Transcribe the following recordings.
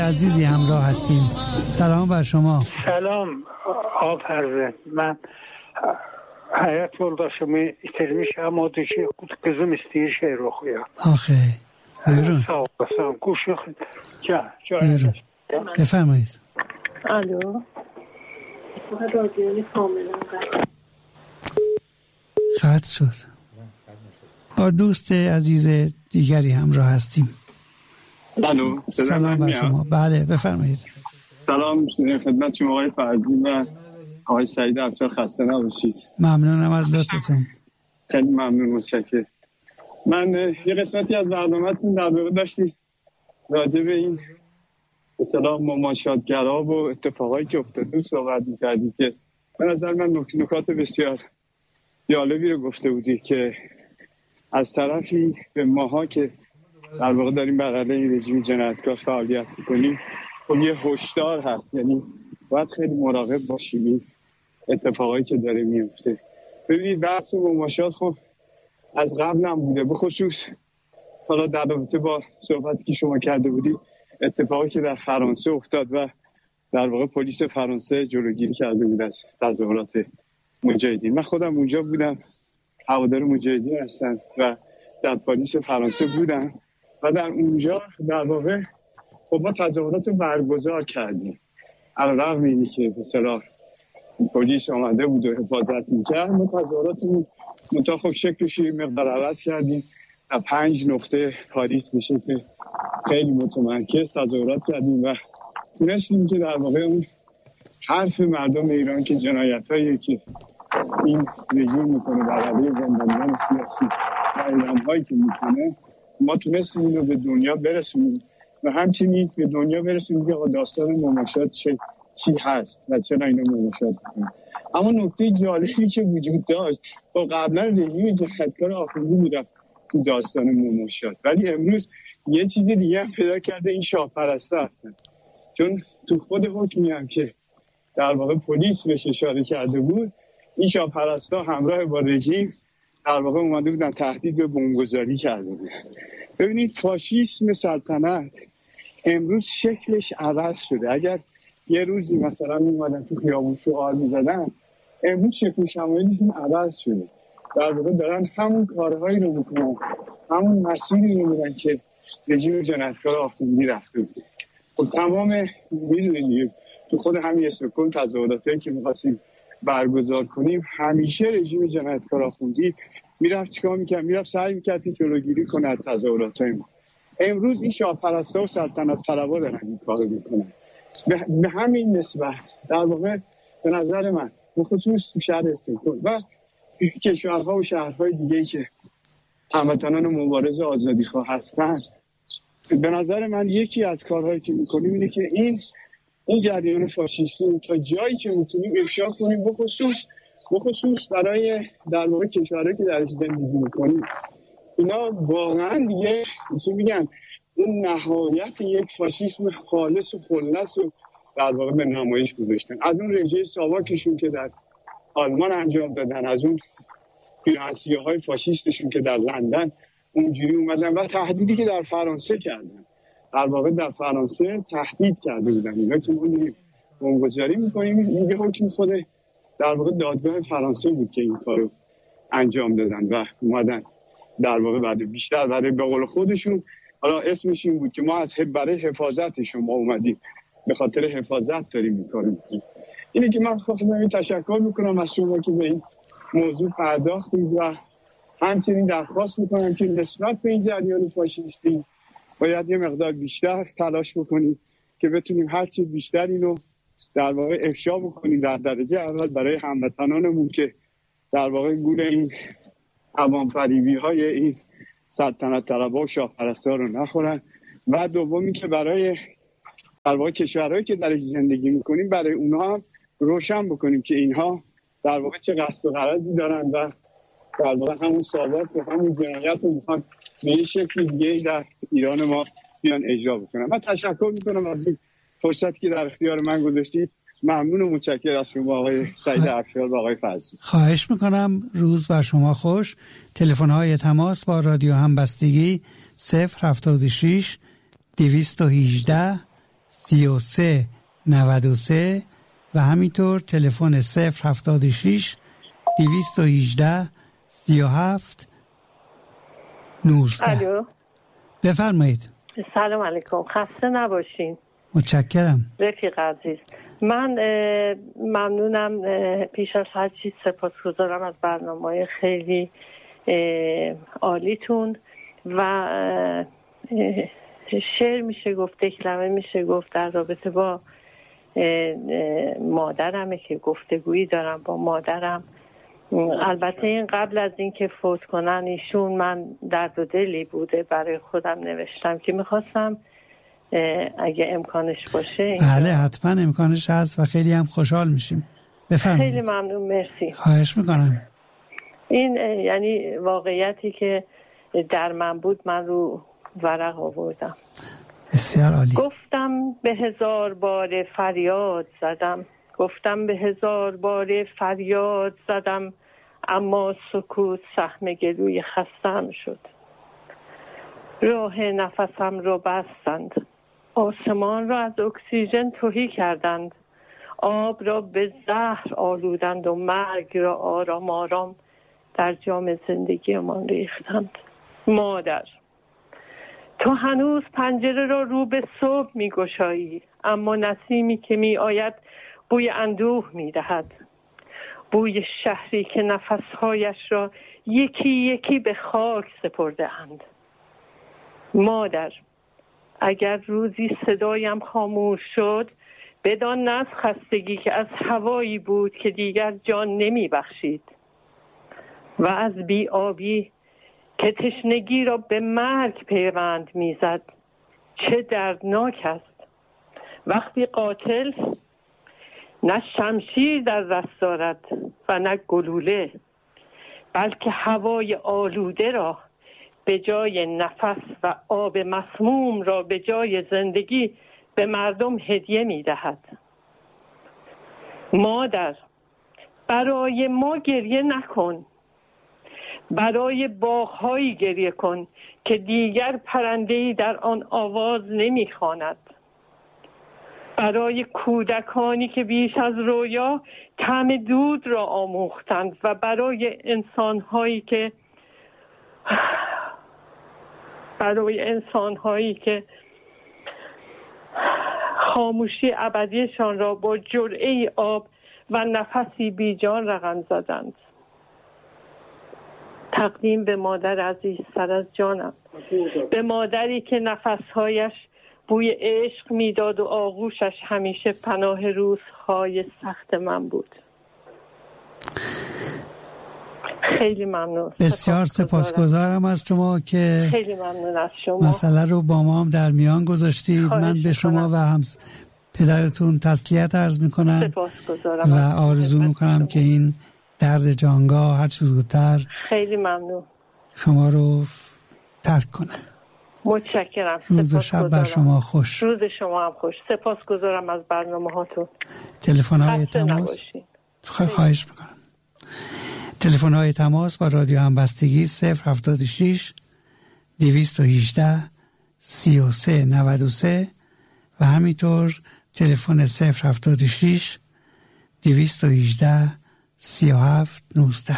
عزیزی همراه هستیم. سلام بر شما. سلام آفرین. Ben hayat yoldaşımı itirmişim. O da kızım istiyor şiir okuyor. آخه buyurun. Sağ olasın. Kuşuk. buyurun. بفرمایید. الو. رادیو کاملا قطع شد. با دوست عزیز دیگری همراه هستیم. الو. سلام بر شما. بله بفرمایید. سلام خدمت شما آقای فرزی و آقای سعید افشار، خسته نباشید. ممنونم از لطفتون. خیلی ممنون، متشکرم. من یه قسمتی از برنامه‌تون در واقع داشتید راجع به این مثلا مماشاتگرا و اتفاقایی که افتاده صحبت می‌کردید که به نظر من نکات بسیار جالبی رو گفته بودی که از طرفی به ماها که در واقع داریم بر علیه رژیم جنایتکار فعالیت می‌کنیم خب یه هشدار هست، یعنی باید خیلی مراقب باشیم اتفاقایی که داره میفته. ببینید بحث مماشات خب از قبل هم بوده، به خصوص حالا در رابطه با صحبتی که شما کرده بودید اتفاقی که در فرانسه افتاد و در واقع پلیس فرانسه جلوگیری کرده بود از تظاهرات مجاهدین. من خودم اونجا بودم، هوادار مجاهدین هستم و در پلیس فرانسه بودم و در اونجا در واقع خب ما تظاهرات رو برگزار کردیم. علیرغم اینی که به اصطلاح پلیس آمده بود و حفاظت می‌کرد، ما تظاهرات رو خب شکلش مقدار عوض کردیم. در 5 نقطه پاریس میشه که خیلی متمرکز تظاهرات کردیم و تونستیم که در واقع اون حرف مردم ایران که جنایتایی که این رژیم میکنه بر علیه زندانیان سیاسی و اعدام‌هایی که میکنه، ما تونستیم اینو به دنیا برسونیم و همچنین به دنیا برسونیم که داستان مماشات چی هست و چرا اینو مماشات میکنه. اما نکته جالبی که وجود داشت با قبلا رژیم جنایتکار آخوندی میرفت تو داستان مماشات، ولی امروز یه چیز دیگه هم پیدا کرده، این شاه‌پرستا هستن. چون تو خود حکمی هم که در واقع پلیس بهش اشاره کرده بود، این شاه‌پرستا همراه با رژیم در واقع اومده بودن تهدید به بمبگذاری کرده بودن. ببینید فاشیسم سلطنت امروز شکلش عوض شده. اگر یه روزی مثلا میومدن تو خیابون شعار میزدن، امروز شکل شمایلشون عوض شده. در واقع دارن همون کارهایی رو میکنن، همون مسیری رو میرن که رژیم جنایتکار آخوندی رفته بود. خب تمام میدونید تو خود همین استکهلم تظاهراتی که می‌خواستیم برگزار کنیم، همیشه رژیم جنایتکار آخوندی میرفت چیکار می‌کرد؟ میرفت سعی می‌کرد که جلوگیری کنه از تظاهرات‌های ما. امروز این شاه‌پرستا و سلطنت طلبا دارن این کارو میکنن. به همین نسبت در واقع به نظر من به خصوص تو شهر استکهلم و کشورها و شهرهای دیگه‌ای که هموطنان مبارز آزادیخواه هستن، به نظر من یکی از کارهایی که میکنیم اینه که این جریان فاشیستی تا جایی که میتونیم افشا کنیم، بخصوص برای در واقع کشورهایی که درش زندگی میکنیم. اینا واقعا دیگه مثل میگن اون نهایت یک فاشیسم خالص و خلص و در واقع به نمایش گذاشتن. از اون رژه ساواکشون که در آلمان انجام دادن، از اون فینانسیه‌های فاشیستشون که در لندن اونجوری اومدن و تهدیدی که در فرانسه کردن. در واقع در فرانسه تهدید کرده بودن اینا که ما بمبگذاری می‌کنیم. میگه حکم خود در واقع دادگاه فرانسه بود که این کارو انجام دادن و اومدن در واقع بعد به قول خودشون، حالا اسمش این بود که ما برای حفاظت شما اومدیم، به خاطر حفاظت داریم این کارو می‌کنیم. اینه که من خواستم تشکر می‌کنم از شما که به این موضوع پرداختید و همچنین درخواست میکنم که نسبت به این جریان فاشیستی باید یه مقدار بیشتر تلاش بکنیم که بتونیم هرچی بیشتر اینو در واقع افشا بکنیم در درجه اول برای هموطنانمون که در واقع گول این عوام فریبی های این سلطنت طلبها و شاه‌پرستا رو نخورن، و دومی که برای در واقع کشورهایی که درش زندگی میکنیم برای اونها هم روشن بکنیم که اینها در واقع چه قصد و غرضی دارن و در واقع همون ساواک و همون جنایت رو میخوان به یه شکل دیگه در ایران ما بیان اجرا بکنن. من تشکر میکنم از این فرصتی که در اختیار من گذاشتید. ممنون و متشکرم از شما آقای سعید افشار و آقای فرزی. خواهش میکنم. روز بر شما خوش. تلفن‌های تماس با رادیو همبستگی 076 218 33 93 و همینطور تلفن 076 218 37 19. الو، بفرمایید. سلام علیکم، خسته نباشین. متشکرم رفیق عزیز، من ممنونم، پیش از هر چیز سپاسگزارم از برنامه‌های خیلی عالیتون و شعر میشه گفت، کلمه میشه گفت در رابطه با مادرمه که گفتگویی دارم با مادرم. البته این قبل از این که فوت کنن ایشون، من درد و دلی بوده برای خودم نوشتم که میخواستم اگه امکانش باشه. بله حتما امکانش هست و خیلی هم خوشحال میشیم. بفرمایید. خیلی ممنون، مرسی. خواهش میکنم. این یعنی واقعیتی که در من بود، من رو ورق آوردم. بسیار عالی. گفتم به 1000 بار فریاد زدم، گفتم به 1000 بار فریاد زدم، اما سکوت سهم گلوی خستم شد. راه نفسم رو بستند، آسمان را از اکسیژن تهی کردند، آب را به زهر آلودند و مرگ را آرام آرام در جام زندگیمان ریختند. مادر، تو هنوز پنجره را رو به صبح می گشایی، اما نسیمی که می آید بوی اندوه می دهد، بوی شهری که نفسهایش را یکی یکی به خاک سپرده اند. مادر، اگر روزی صدایم خاموش شد، بدان نه از خستگی که از هوایی بود که دیگر جان نمی بخشید و از بی آبی که تشنگی را به مرگ پیوند میزد. چه دردناک است وقتی قاتل نه شمشیر در دست دارد و نه گلوله، بلکه هوای آلوده را به جای نفس و آب مسموم را به جای زندگی به مردم هدیه می‌دهد. مادر، برای ما گریه نکن، برای باغ‌هایی گریه کن که دیگر پرنده‌ای در آن آواز نمی‌خواند، برای کودکانی که بیش از رویا طعم دود را آموختند و برای انسان‌هایی که خاموشی ابدیشان را با جرعه آب و نفسی بیجان رقم زدند. تقدیم به مادر عزیز سر از جانم، به مادری که نفسهایش بوی عشق میداد و آغوشش همیشه پناه روزهای سخت من بود. خیلی ممنون. بسیار سپاسگزارم از شما که خیلی ممنون از شما مسئله رو با ما هم در میان گذاشتید. من به شما و هم پدرتون تسلیت عرض میکنم و آرزو میکنم که این درد جانگاه هر چه زودتر خیلی ممنون شما رو ترک کنه. متشکرم. روز و شب بر شما خوش. روز شما هم خوش. سپاسگزارم از برنامه هاتون. تلفن‌های تماس خواهش میکنم. تلفن‌های تماس با رادیو همبستگی 076 218 33 93 و همینطور تلفن 076 218 37 19.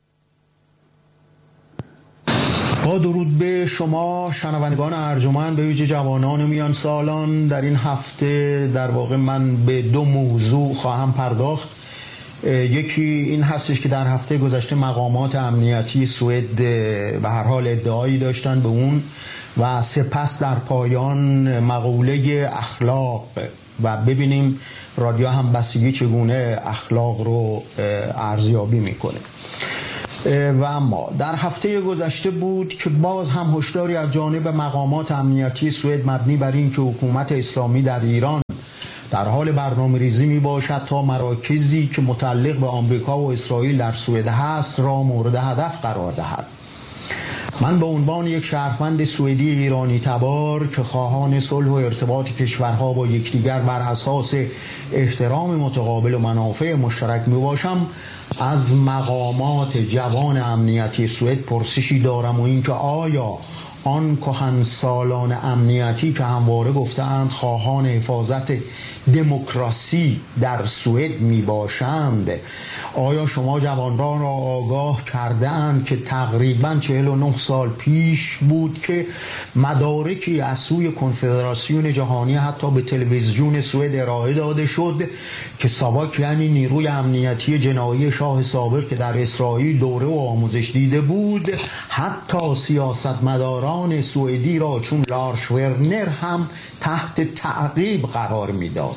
با درود به شما شنوندگان ارجمند، به ویژه جوانان و میان سالان، در این هفته در واقع من به دو موضوع خواهم پرداخت. یکی این هستش که در هفته گذشته مقامات امنیتی سوئد به هر حال ادعایی داشتن به اون و سپس در پایان مقوله اخلاق و ببینیم رادیو همبستگی چگونه اخلاق رو ارزیابی میکنه. و اما در هفته گذشته بود که باز هم هشداری از جانب مقامات امنیتی سوئد مبنی بر این که حکومت اسلامی در ایران در حال برنامه‌ریزی می باشد تا مراکزی که متعلق به آمریکا و اسرائیل در سوئد هست را مورد هدف قرار دهد. من به عنوان یک شهروند سوئدی ایرانی تبار که خواهان صلح و ارتباط کشورها با یکدیگر بر اساس احترام متقابل و منافع مشترک می باشم، از مقامات جوان امنیتی سوئد پرسشی دارم و اینکه آیا آن کهنسالان امنیتی که همواره گفتند خواهان حفاظت دموکراسی در سوئد می باشند، آیا شما جوانان را آگاه کرده‌اند که تقریباً 49 سال پیش بود که مدارکی از سوی کنفدراسیون جهانی حتی به تلویزیون سوئد ارائه داده شد که ساواک یعنی نیروی امنیتی جنایی شاه سابق که در اسرائیل دوره و آموزش دیده بود، حتی سیاستمداران سوئدی را چون لارس ورنر هم تحت تعقیب قرار میداد.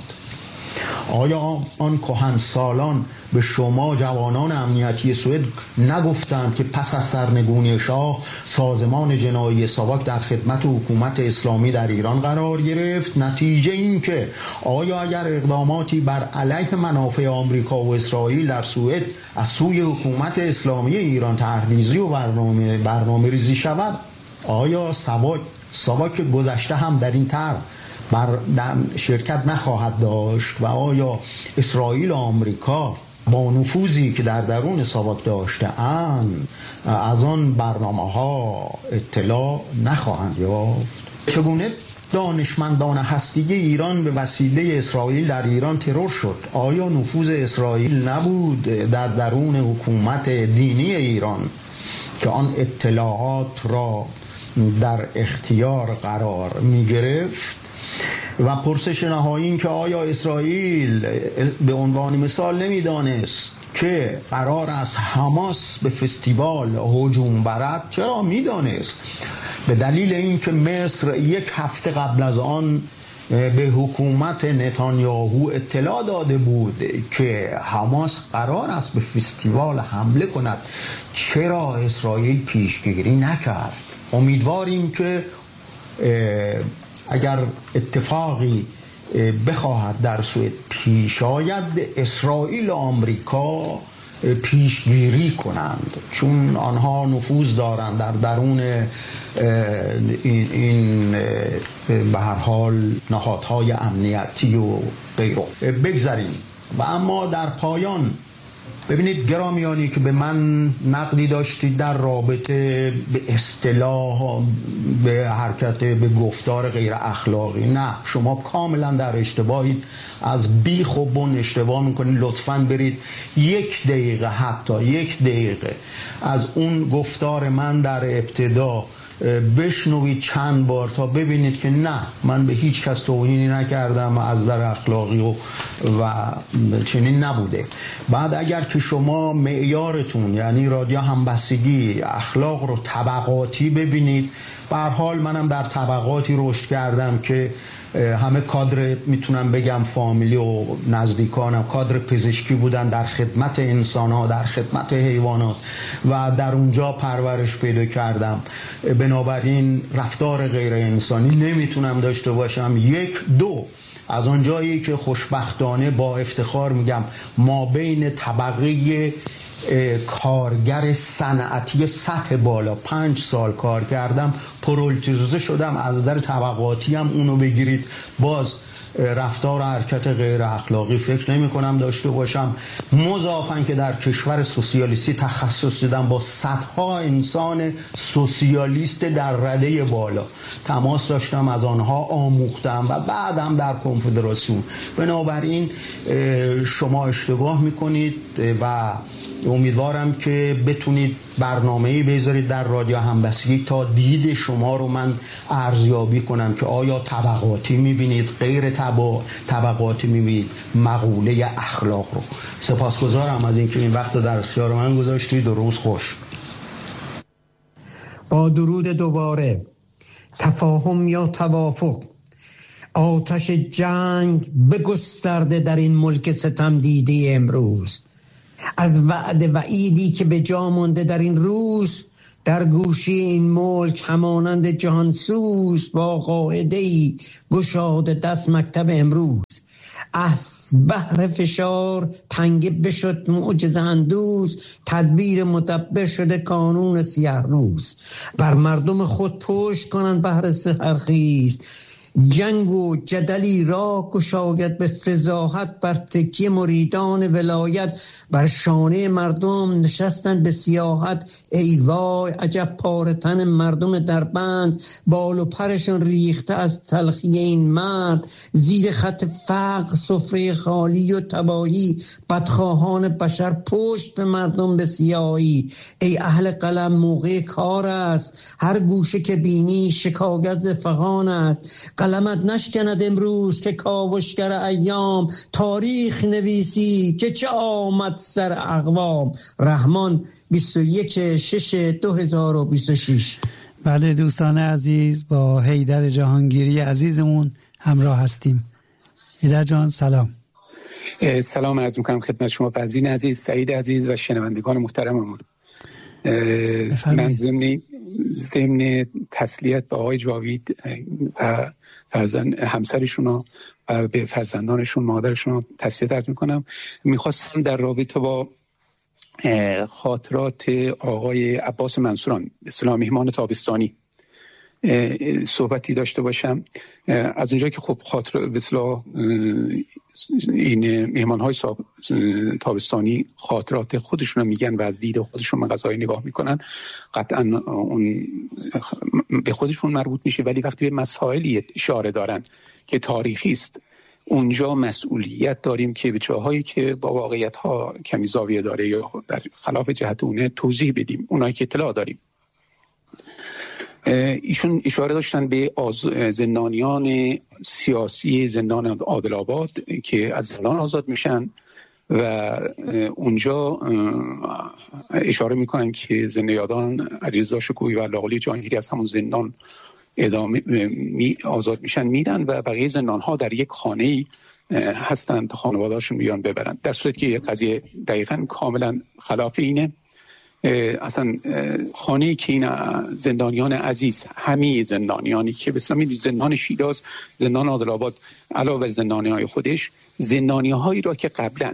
آیا آن کهنسالان به شما جوانان امنیتی سوئد نگفتند که پس از سرنگونی شاه سازمان جنایی ساواک در خدمت حکومت اسلامی در ایران قرار گرفت؟ نتیجه این که آیا اگر اقداماتی بر علیه منافع آمریکا و اسرائیل در سوئد از سوی حکومت اسلامی ایران طرح‌ریزی و برنامه ریزی شود، آیا ساواک گذشته هم در این طرح شرکت نخواهد داشت و آیا اسرائیل و آمریکا با نفوذی که در درون ساواک داشته اند از آن برنامه ها اطلاع نخواهند یافت؟ چگونه دانشمندان هسته‌ای ایران به وسیله اسرائیل در ایران ترور شد؟ آیا نفوذ اسرائیل نبود در درون حکومت دینی ایران که آن اطلاعات را در اختیار قرار می گرفت؟ و پرسش نهایی این که آیا اسرائیل به عنوان مثال نمیدانست که قرار است حماس به فستیوال هجوم برد؟ چرا میدانست؟ به دلیل اینکه مصر یک هفته قبل از آن به حکومت نتانیاهو اطلاع داده بود که حماس قرار است به فستیوال حمله کند. چرا اسرائیل پیشگیری نکرد؟ امیدواریم که اگر اتفاقی بخواهد در سوئد پیش آید اسرائیل و آمریکا پیشگیری کنند، چون آنها نفوذ دارند در درون این به هر حال نهادهای امنیتی و غیره. بگذاریم و اما در پایان ببینید گرامیانی که به من نقدی داشتید در رابطه به اصطلاح به حرکت به گفتار غیر اخلاقی، نه، شما کاملا در اشتباهید، از بیخ و بن اشتباه میکنید. لطفاً برید 1 دقیقه، حتی 1 دقیقه از اون گفتار من در ابتدا بشنوید چند بار تا ببینید که نه، من به هیچ کس توهینی نکردم از نظر اخلاقی و چنین نبوده. بعد اگر که شما معیارتون یعنی رادیو همبستگی اخلاق رو طبقاتی ببینید، به هر حال منم در طبقاتی رشد کردم که همه کادر میتونم بگم فامیلی و نزدیکانم کادر پزشکی بودن، در خدمت انسان‌ها، در خدمت حیوانات و در اونجا پرورش پیدا کردم. بنابراین رفتار غیر انسانی نمیتونم داشته باشم. 1 2 از آنجایی که خوشبختانه با افتخار میگم ما بین طبقه کارگر صنعتی سطح بالا 5 سال کار کردم، پرولتیزه شدم. از در طبقاتی هم اونو بگیرید، باز رفتار و حرکت غیر اخلاقی فکر نمی کنم داشته باشم. مضافاً که در کشور سوسیالیستی تخصص دیدم، با صدها انسان سوسیالیست در رده بالا تماس داشتم، از آنها آموختم و بعدم در کنفدراسیون. بنابراین شما اشتباه میکنید و امیدوارم که بتونید برنامه‌ای بذارید در رادیو همبستگی تا دید شما رو من ارزیابی کنم که آیا طبقاتی میبینید، غیر طبقاتی میبینید مقوله اخلاق رو. سپاسگزارم از اینکه این وقت رو در اختیار من گذاشتید و روز خوش. با درود دوباره. تفاهم یا توافق، آتش جنگ بگسترده در این ملک ستم دیده امروز. از وعده وعیدی که به جا مانده در این روز، در گوشی این ملک همانند جهانسوز با قاعده‌ای گشاده دست مکتب امروز. از بحر فشار تنگه بشد معجزه اندوز، تدبیر مدبر شده قانون سیه روز. بر مردم خود پشت کنند بحر سحرخیز، جنگ و جدلی راه گشاید به فضاحت، بر تکیه مریدان ولایت بر شانه مردم نشستند به سیاحت. ای وای عجب پاره تن مردم در بند، بال و پرشون ریخته از تلخی این مرد. زیر خط فقر سفره خالی و تباهی، بدخواهان بشر پشت به مردم به سیاهی. ای اهل قلم موقع کار است، هر گوشه که بینی شکایت فغان است. قلمت نشکند امروز که کاوشگر ایام، تاریخ نویسی که چه آمد سر اقوام. رحمان 21/6/2026. بله دوستان عزیز، با حیدر جهانگیری عزیزمون همراه هستیم. حیدر جان سلام. سلام عرض میکنم خدمت شما فرزین عزیز، سعید عزیز و شنوندگان محترممون. من ضمن تسلیت به آقای جاوید و همسرشون و به فرزندانشون، مادرشون تسلیت عرض میکنم. میخواستم در رابطه با خاطرات آقای عباس منصوران، اصطلاح مهمان تابستانی، صحبتی داشته باشم. از اونجایی که خب خاطر به اصطلاح این مهمان‌های تابستانی خاطرات خودشون رو میگن و از دید خودشون مغازه‌ای نگاه میکنن، قطعا اون به خودشون مربوط میشه، ولی وقتی به مسائلی اشاره دارن که تاریخی است، اونجا مسئولیت داریم که به جاهایی که با واقعیت‌ها کمی زاویه داره یا در خلاف جهت اونه توضیح بدیم، اونایی که اطلاع داریم. ایشون اشاره داشتن به زندانیان سیاسی زندان عادل‌آباد که از زندان آزاد میشن و اونجا اشاره میکنن که زندانیان علیرضا شکوهی و لاقلی جهانگیری از همون زندان ادامه آزاد میشن میرن و بقیه زندان‌ها در یک خانه‌ای هستند، خانواده‌هاشون بیان ببرن، در صورتی که قضیه دقیقاً کاملا خلاف اینه. اصلا خانه‌ای که این زندانیان عزیز، همه زندانیانی که به اصطلاح زندان شیراز، زندان عادل‌آباد علاوه زندانی‌های خودش، زندانی‌هایی را که قبلا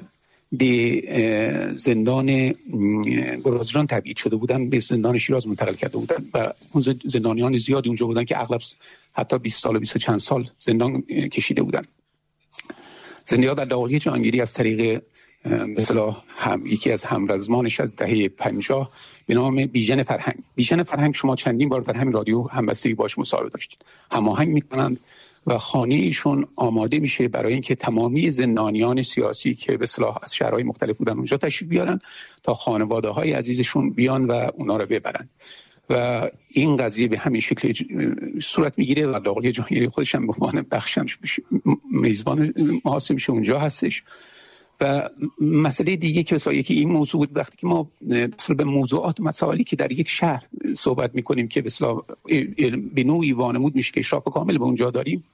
به زندان گرازجان تبعید شده بودن به زندان شیراز منتقل کرده بودن و اون زندانیان زیادی اونجا بودن که اغلب حتی 20 سال و 20 چند سال زندان کشیده بودن. زندانیان در لاقلی جهانگیری از طریق مثلا یکی از همرزمانش از دهه 50 به نام بیژن فرهنگ شما چندین بار در همین رادیو همبستگی باش مصاحبه داشتید، هماهنگ میکنند و خانه ایشون آماده میشه برای اینکه تمامی زندانیان سیاسی که به اصطلاح از شهرهای مختلف بودن اونجا تشریف بیارن تا خانواده‌های عزیزشون بیان و اونا رو ببرن و این قضیه به همین شکل صورت میگیره و لاقلی جهانگیری خودش هم به عنوان بخشم میزبان محاسب میشه اونجا هستش. و مسئله دیگه که یکی این موضوع بود، وقتی که ما به موضوعات و مسائلی که در یک شهر صحبت میکنیم که به نوعی وانمود میشه که اشراف کامل به اونجا داریم،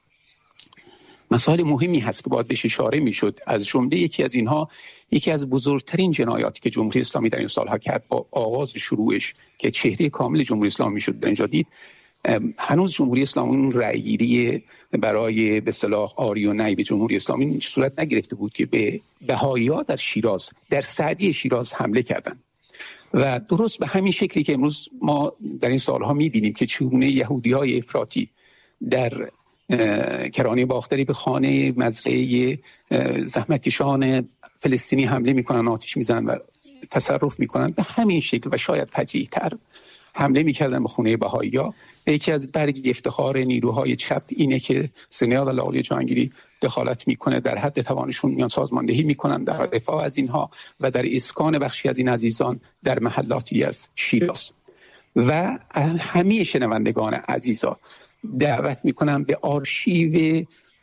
مسائل مهمی هست که باید بهش اشاره میشد. از جمله یکی از اینها، یکی از بزرگترین جنایاتی که جمهوری اسلامی در این سالها کرد با آغاز شروعش که چهره کامل جمهوری اسلامی میشد در اینجا دید، هنوز جمهوری اسلامی اون رأیگیری برای به اصطلاح آری و نی به جمهوری اسلامی صورت نگرفته بود که به بهائی‌ها در شیراز، در سعدی شیراز حمله کردند و درست به همین شکلی که امروز ما در این سالها می‌بینیم که چگونه یهودی‌های افراطی در کرانه باختری به خانه مزرعه زحمتکشان فلسطینی حمله می‌کنن، آتش می‌زنن و تصرف می‌کنن، به همین شکل و شاید فجیع‌تر حمله می‌کردن به خونه بهائی‌ها. یکی از برگ افتخار نیروهای چپ اینه که سنیاد و لاقلی جهانگیری دخالت میکنه، در حد توانشون میان سازماندهی میکنن در دفاع از اینها و در اسکان بخشی از این عزیزان در محلاتی از شیراز. و همه شنوندگان عزیزا دعوت میکنم به آرشیو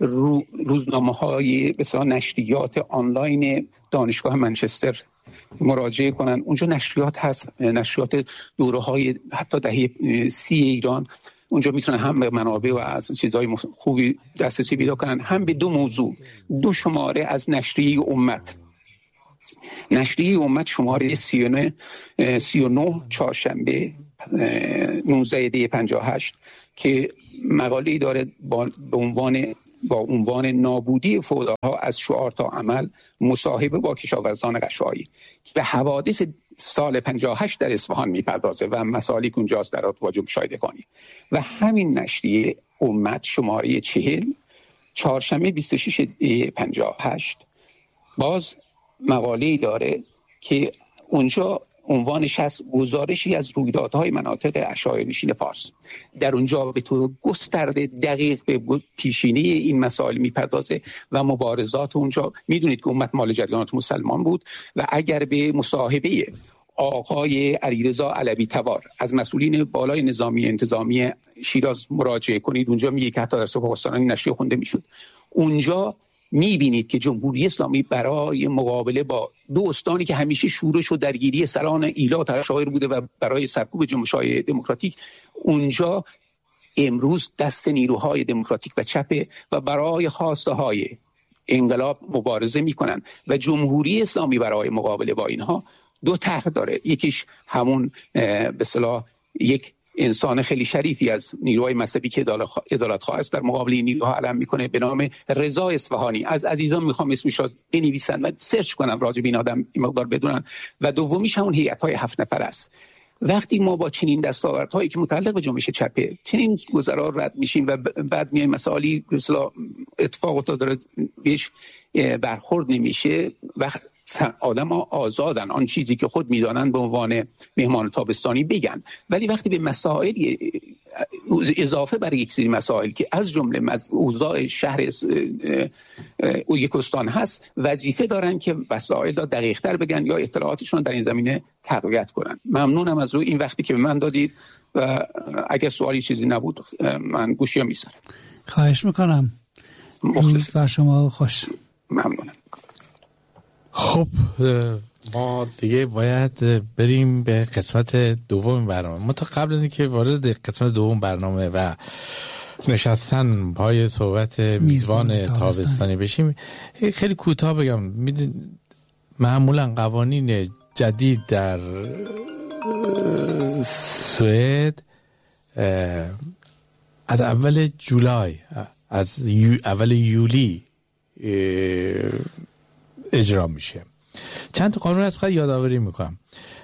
روزنامه‌های مثلا نشریات آنلاین دانشگاه منچستر مراجعه کنن. اونجا نشریات هست، نشریات دوره‌های حتی دهه 30 ایران، اونجا میتونن هم به منابع و از چیزهای خوبی دسترسی پیدا کنن، هم به دو موضوع. 2 شماره از نشریه امت شماره 39 چهارشنبه 19 دی 58 که مقاله‌ای داره با عنوان نابودی فوداها از شعار تا عمل، مصاحبه با کشاورزان قشایی به حوادث سال 58 در اصفهان میپردازه و مسائلی که اونجاست در واجب مشاهده کنی. و همین نشریه امت شماره 40 چهارشنبه 26/58 باز مقاله‌ای داره که اونجا عنوانش هست گزارشی از رویدادهای مناطق عشایرنشین فارس. در اونجا به طور گسترده دقیق به پیشینه این مسائل میپردازه و مبارزات اونجا. میدونید که امت مال جریانات مسلمان بود و اگر به مصاحبه آقای علیرضا علوی تبار از مسئولین بالای نظامی انتظامی شیراز مراجعه کنید، اونجا میگه که حتی در سپاهستانان نشریه خونده میشد. اونجا میبینید که جمهوری اسلامی برای مقابله با دو استانی که همیشه شورش و درگیری سران ایلات عشایر بوده و برای سرکوب جنبش‌های دموکراتیک، اونجا امروز دست نیروهای دموکراتیک و چپه و برای خواسته های انقلاب مبارزه میکنن و جمهوری اسلامی برای مقابله با اینها دو طرح داره. یکیش همون به اصطلاح یک انسان خیلی شریفی از نیروهای مذهبی که عدالت‌خواه است در مقابل این نیروها علم میکنه به نام رضا اصفهانی. از عزیزان میخوام اسمش رو بنویسن و سرچ کنن راجع به این آدم این مقدار بدونن. و دومیش همون هیئت‌های 7 نفر است. وقتی ما با چنین دستاوردهایی که متعلق به جنبش چپه چنین گذرا رد میشیم و بعد میایم مسائلی مثلا اتفاق افتاده بهش برخورد نمیشه و آدم ها آزادن آن چیزی که خود میدانن به عنوان مهمان تابستانی بگن، ولی وقتی به مسائل اضافه بر یک سری مسائل که از جمله اوضاع شهر یک استان هست وظیفه دارن که مسائل را دقیق تر بگن یا اطلاعاتشون در این زمینه تقویت کنن. ممنونم از این وقتی که به من دادید و اگر سوالی چیزی نبود من گوشی ها میذارم. خواهش میکنم. روز بر شما خوش. ممنونم. خب ما دیگه باید بریم به قسمت دوم برنامه. ما تا قبل از اینکه وارد قسمت دوم برنامه و نشستن پای صحبت میزبان تابستانی بشیم خیلی کوتاه بگم. معمولا قوانین جدید در سوئد از اول جولای از اول یولی اجرا میشه. چند تا قانون از خواهد یادآوری میکنم.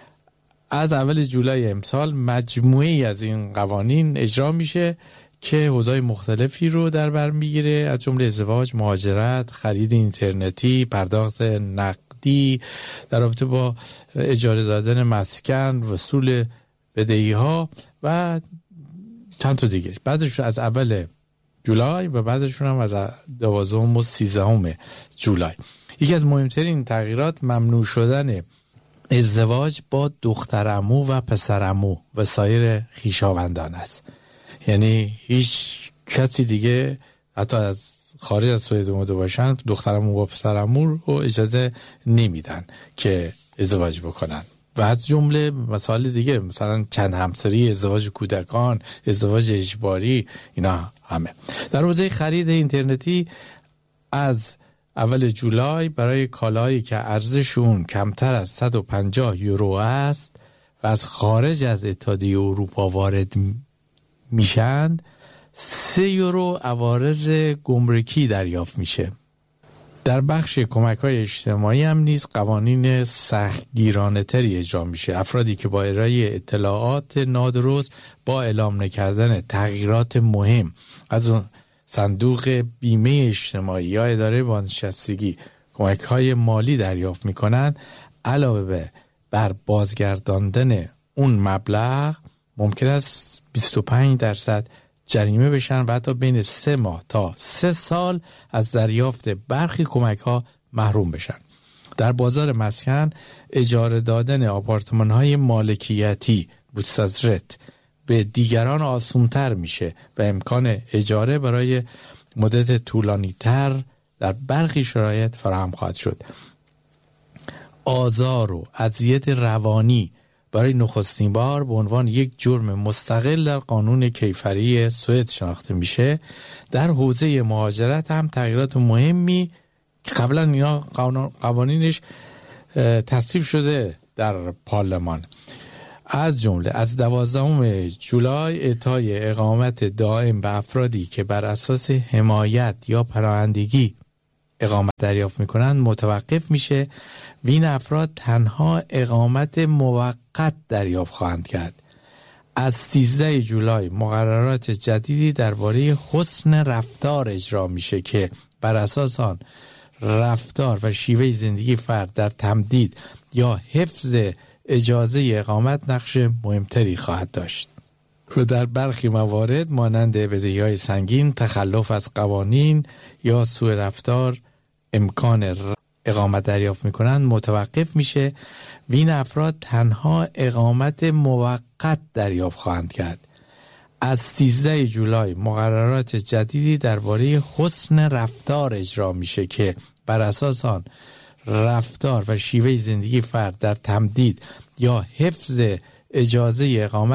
از اول جولای امسال مجموعی از این قوانین اجرا میشه که حوزه‌های مختلفی رو در بر میگیره، از جمله ازدواج، مهاجرت، خرید اینترنتی، پرداخت نقدی در رابطه با اجاره دادن مسکن، وصول بدهی‌ها و چند تا دیگه. بعدش از اول جولای و بعدشون هم از 12 و 13 جولای. یکی از مهمترین تغییرات ممنوع شدن ازدواج با دخترعمو و پسرعمو و سایر خویشاوندان است. یعنی هیچ کسی دیگه حتی از خارج از سوئد اومده باشن دخترعمو و پسرعمو رو اجازه نمیدن که ازدواج بکنن. و از جمله مسائل دیگه مثلا چند همسری، ازدواج کودکان، ازدواج اجباری، اینا همه. در حوزه خرید اینترنتی از اول جولای برای کالایی که ارزششون کمتر از 150 یورو است و از خارج از اتحادیه اروپا وارد میشن 3 یورو عوارض گمرکی دریافت میشه. در بخش کمک‌های اجتماعی هم نیز قوانین سختگیرانه‌تری اجرا میشه. افرادی که با ارائه اطلاعات نادرست با اعلام نکردن تغییرات مهم از صندوق بیمه اجتماعی یا اداره بازنشستگی کمک‌های مالی دریافت می‌کنند، علاوه بر بازگرداندن اون مبلغ ممکن است 25% جریمه بشن و حتی بین 3 ماه تا 3 سال از دریافت برخی کمک‌ها محروم بشن. در بازار مسکن اجاره دادن آپارتمان‌های مالکیتی بوتسازرت به دیگران آسان‌تر میشه و امکان اجاره برای مدت طولانی‌تر در برخی شرایط فراهم خواهد شد. آزار و اذیت روانی برای نخستین بار به عنوان یک جرم مستقل در قانون کیفری سوئد شناخته میشه. در حوزه مهاجرت هم تغییرات مهمی که قبلا اینا قوانینش تصویب شده در پارلمان، از جمله از 12 جولای اعطای اقامت دائم به افرادی که بر اساس حمایت یا پناهندگی اقامت دریافت میکنند متوقف میشه و این افراد تنها اقامت موقت دریافت خواهند کرد. از 13 جولای مقررات جدیدی درباره حسن رفتار اجرا میشه که بر اساس آن رفتار و شیوه زندگی فرد در تمدید یا حفظ اجازه اقامت نقش مهمتری خواهد داشت و در برخی موارد مانند بدهی‌های سنگین، تخلف از قوانین یا سوء رفتار امکان اقامت دریافت میکنند متوقف میشه و این افراد تنها اقامت موقت دریافت خواهند کرد. از 13 جولای مقررات جدیدی درباره حسن رفتار اجرا میشه که بر اساس آن رفتار و شیوه زندگی فرد در تمدید یا حفظ اجازه اقامت